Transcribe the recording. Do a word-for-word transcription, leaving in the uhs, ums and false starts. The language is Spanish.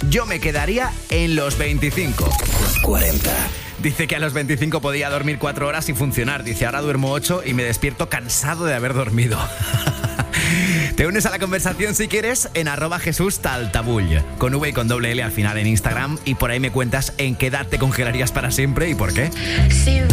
Yo me quedaría en los veinticinco. cuarenta. Dice que a los veinticinco podía dormir cuatro horas y funcionar. Dice, ahora duermo ocho y me despierto cansado de haber dormido. Te unes a la conversación si quieres en arroba Jesús Taltabull, con V y con doble L al final en Instagram, y por ahí me cuentas en qué edad te congelarías para siempre y por qué.